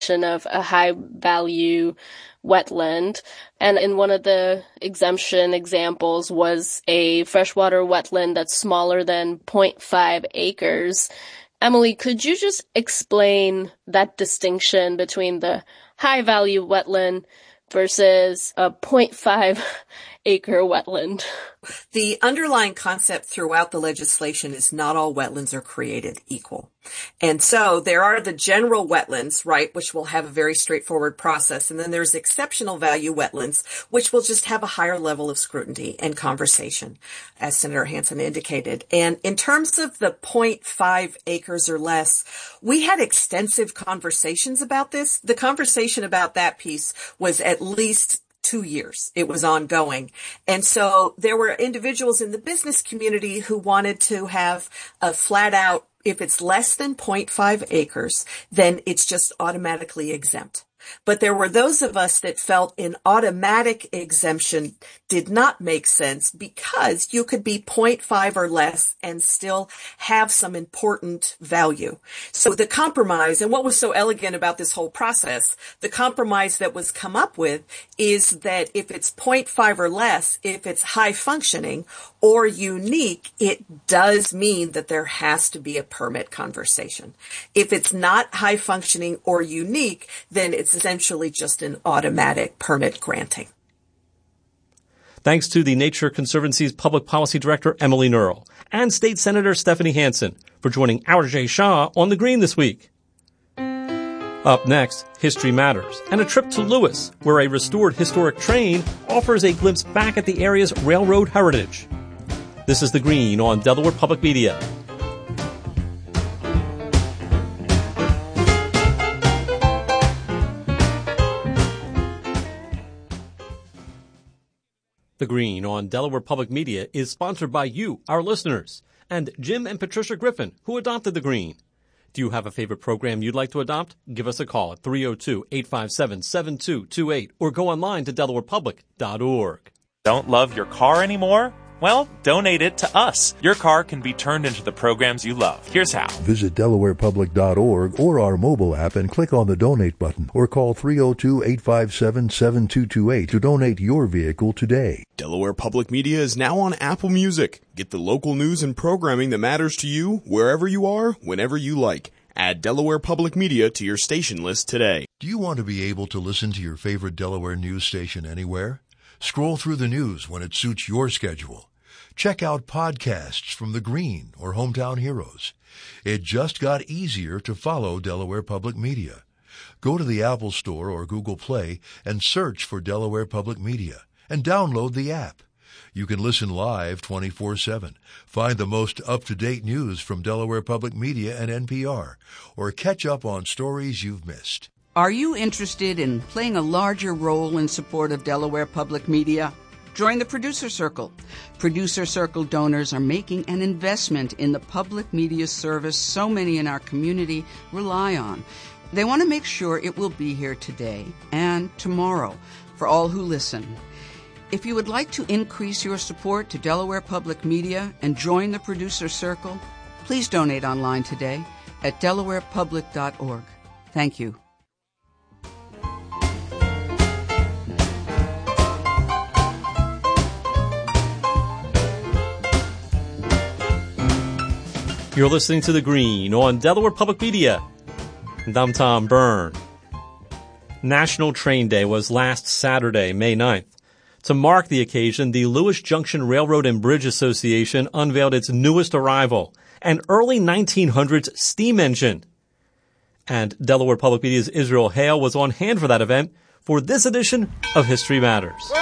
of a high value wetland. And in one of the exemption examples was a freshwater wetland that's smaller than 0.5 acres. Emily, could you just explain that distinction between the high value wetland versus a 0.5 acre wetland? The underlying concept throughout the legislation is not all wetlands are created equal. And so there are the general wetlands, right, which will have a very straightforward process. And then there's exceptional value wetlands, which will just have a higher level of scrutiny and conversation, as Senator Hansen indicated. And in terms of the 0.5 acres or less, we had extensive conversations about this. The conversation about that piece was at least 2 years. It was ongoing. And so there were individuals in the business community who wanted to have a flat out, if it's less than 0.5 acres, then it's just automatically exempt. But there were those of us that felt an automatic exemption did not make sense because you could be 0.5 or less and still have some important value. So the compromise, and what was so elegant about this whole process, the compromise that was come up with is that if it's 0.5 or less, if it's high functioning or unique, it does mean that there has to be a permit conversation. If it's not high functioning or unique, then it's essentially just an automatic permit granting. Thanks to the Nature Conservancy's Public Policy Director, Emily Nurl, and State Senator Stephanie Hansen for joining Aurajay Shah on The Green this week. Up next, History Matters, and a trip to Lewis, where a restored historic train offers a glimpse back at the area's railroad heritage. This is The Green on Delaware Public Media. The Green on Delaware Public Media is sponsored by you, our listeners, and Jim and Patricia Griffin, who adopted The Green. Do you have a favorite program you'd like to adopt? Give us a call at 302-857-7228 or go online to delawarepublic.org. Don't love your car anymore? Well, donate it to us. Your car can be turned into the programs you love. Here's how. Visit delawarepublic.org or our mobile app and click on the donate button or call 302-857-7228 to donate your vehicle today. Delaware Public Media is now on Apple Music. Get the local news and programming that matters to you wherever you are, whenever you like. Add Delaware Public Media to your station list today. Do you want to be able to listen to your favorite Delaware news station anywhere? Scroll through the news when it suits your schedule. Check out podcasts from The Green or Hometown Heroes. It just got easier to follow Delaware Public Media. Go to the Apple Store or Google Play and search for Delaware Public Media and download the app. You can listen live 24/7, find the most up-to-date news from Delaware Public Media and NPR, or catch up on stories you've missed. Are you interested in playing a larger role in support of Delaware Public Media? Join the Producer Circle. Producer Circle donors are making an investment in the public media service so many in our community rely on. They want to make sure it will be here today and tomorrow for all who listen. If you would like to increase your support to Delaware Public Media and join the Producer Circle, please donate online today at delawarepublic.org. Thank you. You're listening to The Green on Delaware Public Media. And I'm Tom Byrne. National Train Day was last Saturday, May 9th. To mark the occasion, the Lewis Junction Railroad and Bridge Association unveiled its newest arrival, an early 1900s steam engine. And Delaware Public Media's Israel Hale was on hand for that event for this edition of History Matters.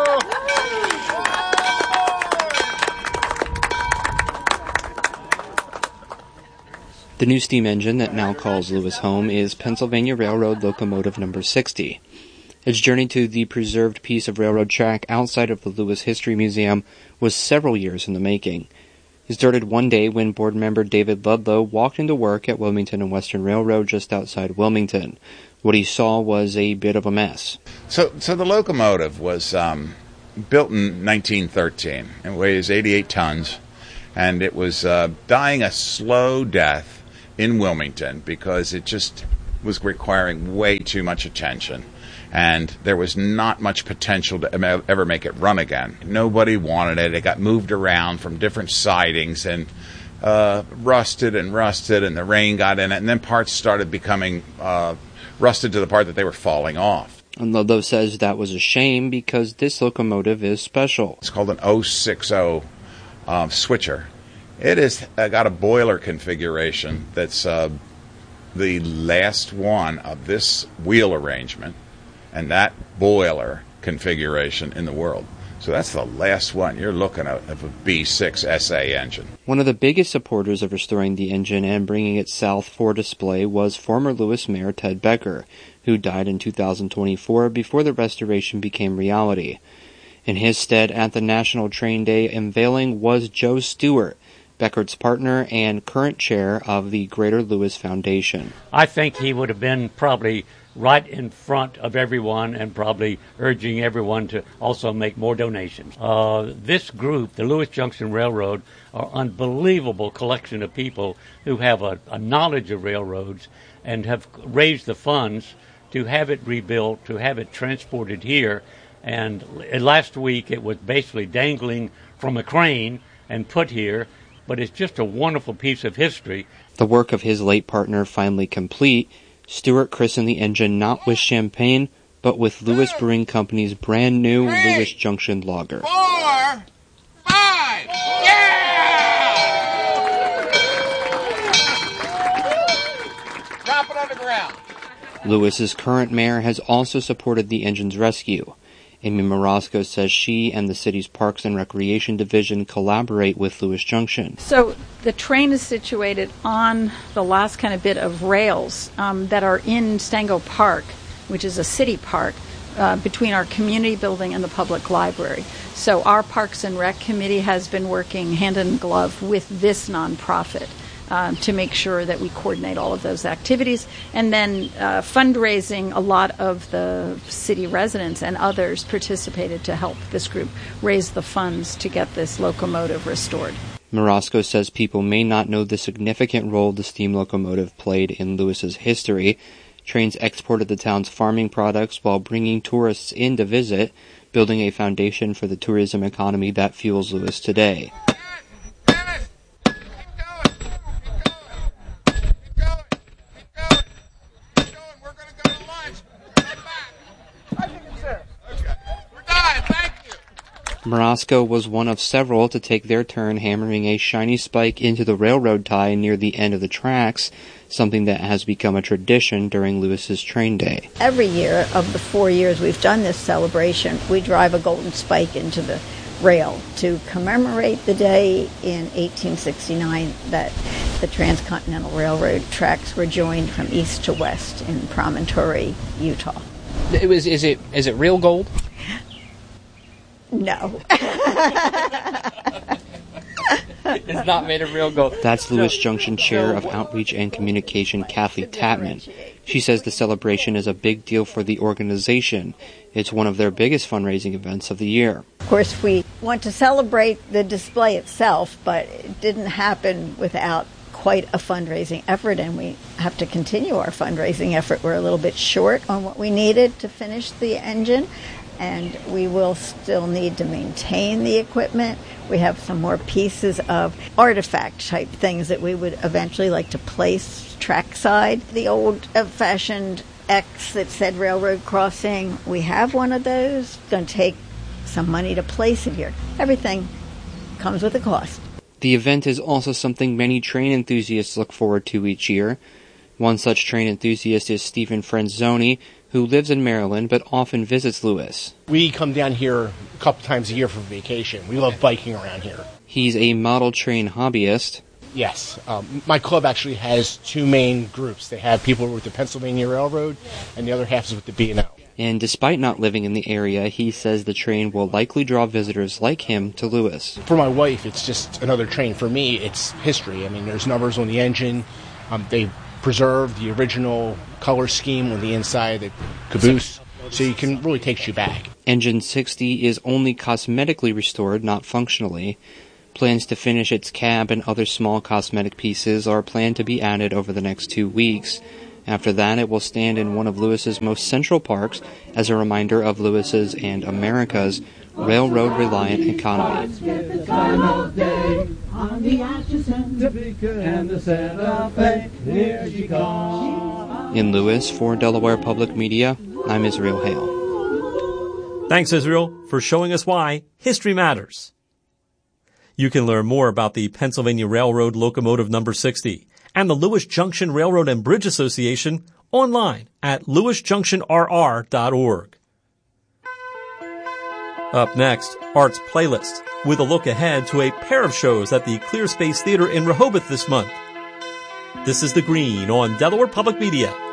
The new steam engine that now calls Lewis home is Pennsylvania Railroad Locomotive Number 60. Its journey to the preserved piece of railroad track outside of the Lewis History Museum was several years in the making. It started one day when board member David Ludlow walked into work at Wilmington and Western Railroad just outside Wilmington. What he saw was a bit of a mess. So the locomotive was built in 1913. It weighs 88 tons, and it was dying a slow death in Wilmington because it just was requiring way too much attention, and there was not much potential to ever make it run again. Nobody wanted it. It got moved around from different sidings and rusted, and the rain got in it, and then parts started becoming rusted to the part that they were falling off. And Ludlow says that was a shame because this locomotive is special. It's called an 060 switcher. It is got a boiler configuration that's the last one of this wheel arrangement and that boiler configuration in the world. So that's the last one. You're looking at a B6 SA engine. One of the biggest supporters of restoring the engine and bringing it south for display was former Lewis Mayor Ted Becker, who died in 2024 before the restoration became reality. In his stead at the National Train Day unveiling was Joe Stewart, Becker's partner and current chair of the Greater Lewis Foundation. I think he would have been probably right in front of everyone and probably urging everyone to also make more donations. This group, the Lewis Junction Railroad, are an unbelievable collection of people who have a knowledge of railroads and have raised the funds to have it rebuilt, to have it transported here. And last week it was basically dangling from a crane and put here, but it's just a wonderful piece of history. The work of his late partner finally complete, Stewart christened the engine not with champagne, but with Lewis Brewing Company's brand new Lewis Junction lager. 4, 5, yeah! Drop it on the ground. Lewis's current mayor has also supported the engine's rescue. Amy Marasco says she and the city's Parks and Recreation Division collaborate with Lewis Junction. So the train is situated on the last kind of bit of rails that are in Stango Park, which is a city park, between our community building and the public library. So our Parks and Rec committee has been working hand in glove with this nonprofit to make sure that we coordinate all of those activities. And then fundraising, a lot of the city residents and others participated to help this group raise the funds to get this locomotive restored. Marasco says people may not know the significant role the steam locomotive played in Lewis's history. Trains exported the town's farming products while bringing tourists in to visit, building a foundation for the tourism economy that fuels Lewis today. Marasco was one of several to take their turn hammering a shiny spike into the railroad tie near the end of the tracks, something that has become a tradition during Lewis's Train Day. Every year of the 4 years we've done this celebration, we drive a golden spike into the rail to commemorate the day in 1869 that the Transcontinental Railroad tracks were joined from east to west in Promontory, Utah. Is it real gold? No. It's not made of real gold. That's Lewis Junction Chair of Outreach and Communication, Kathy Tatman. She says the celebration is a big deal for the organization. It's one of their biggest fundraising events of the year. Of course, we want to celebrate the display itself, but it didn't happen without quite a fundraising effort, and we have to continue our fundraising effort. We're a little bit short on what we needed to finish the engine, and we will still need to maintain the equipment. We have some more pieces of artifact-type things that we would eventually like to place trackside. The old-fashioned X that said railroad crossing, we have one of those. It's going to take some money to place it here. Everything comes with a cost. The event is also something many train enthusiasts look forward to each year. One such train enthusiast is Stephen Franzoni, who lives in Maryland but often visits Lewis. We come down here a couple times a year for vacation. We love biking around here. He's a model train hobbyist. Yes. My club actually has two main groups. They have people with the Pennsylvania Railroad, and the other half is with the B&O. And despite not living in the area, he says the train will likely draw visitors like him to Lewis. For my wife, it's just another train. For me, it's history. I mean, there's numbers on the engine. They preserved the original color scheme on the inside, the caboose, so you can really take you back. Engine 60 is only cosmetically restored, not functionally. Plans to finish its cab and other small cosmetic pieces are planned to be added over the next 2 weeks. After that, it will stand in one of Lewis's most central parks as a reminder of Lewis's and America's railroad-reliant economy. In Lewis, for Delaware Public Media, I'm Israel Hale. Thanks, Israel, for showing us why history matters. You can learn more about the Pennsylvania Railroad Locomotive Number 60 and the Lewis Junction Railroad and Bridge Association online at lewisjunctionrr.org. Up next, Arts Playlist, with a look ahead to a pair of shows at the Clear Space Theater in Rehoboth this month. This is The Green on Delaware Public Media.